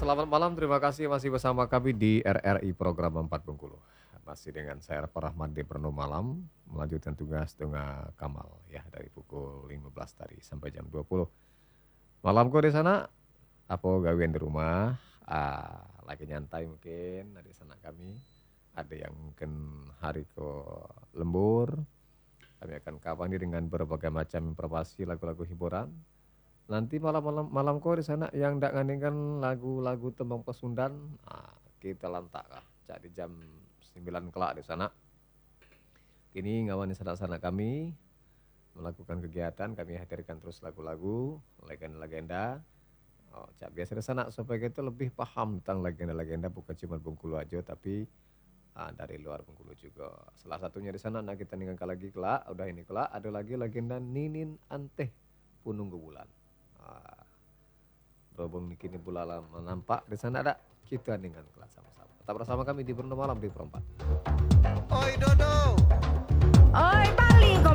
selamat malam. Terima kasih masih bersama kami di RRI Program 4 Bengkulu. Masih dengan saya Pak Rahmat di Perno Malam, melanjutkan tugas dengan Kamal ya dari pukul 15 tadi sampai jam 20. Malamku di sana, apa gawean di rumah, lagi nyantai mungkin di sana kami. Ada yang mungkin hari ke lembur. Kami akan kawan dengan berbagai macam informasi lagu-lagu hiburan. Nanti malam kau di sana yang ndak ngandingkan lagu-lagu tembang Pasundan, kita lantak kah. Jadi jam 9 kelak di sana. Kini ngawani sana-sana kami melakukan kegiatan, kami hadirkan terus lagu-lagu, legenda-legenda. Cak biasa di sana supaya kita lebih paham tentang legenda-legenda bukan cuma Bengkulu aja tapi dari luar Bengkulu juga. Salah satunya di sana kita ninggalkan lagi kelak, udah ini kelak ada lagi legenda Ninin Anteh Pununggu Bulan. Berhubung kini bulan nampak di sana ada kita dengan kelas sama-sama. Tetap bersama kami di Perno Malam di Perempat.